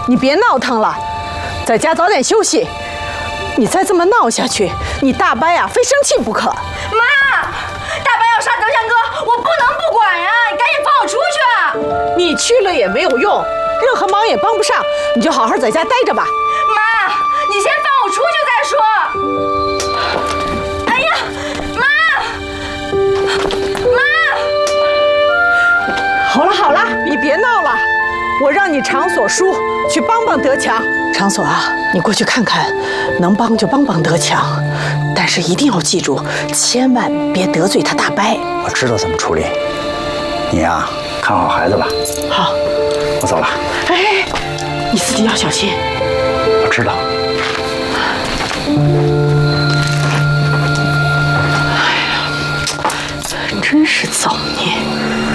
你别闹腾了，在家早点休息。你再这么闹下去，你大伯呀非生气不可。 妈，大伯要杀德强哥，我不能不管呀！你赶紧放我出去啊！ 你去了也没有用，任何忙也帮不上，你就好好在家待着吧。 妈，你先放我出去再说。哎呀，妈！ 好了好了，你别闹了，我让你场所叔去帮帮德强。场所啊，你过去看看，能帮就帮帮德强，但是一定要记住，千万别得罪他大伯。 我知道怎么处理，你呀，看好孩子吧。 好， 我走了。 哎，你自己要小心。 我知道。 哎呀，真是造孽。